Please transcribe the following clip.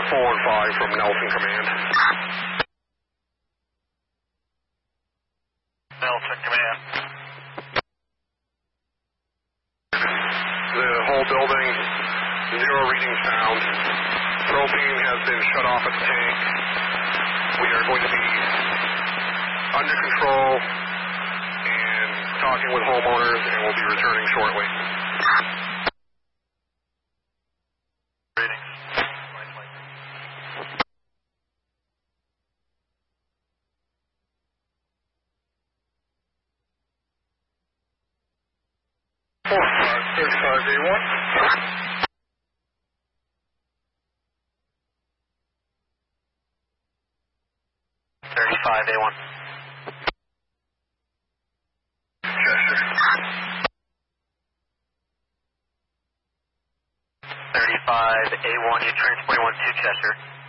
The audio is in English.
415 from Nelson Command. Nelson Command. The whole building, 0 readings found. Propane has been shut off at the tank. We are going to be under control and talking with homeowners, and we'll be returning shortly. Readings. 35A1. 35A1. Chester. 35A1, you transporting 1 to Chester.